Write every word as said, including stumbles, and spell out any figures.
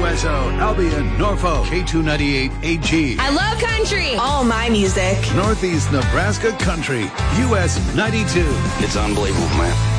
W S O, Albion, Norfolk, K two ninety-eight A G. I love country. All my music. Northeast Nebraska Country, U S ninety-two. It's unbelievable, man.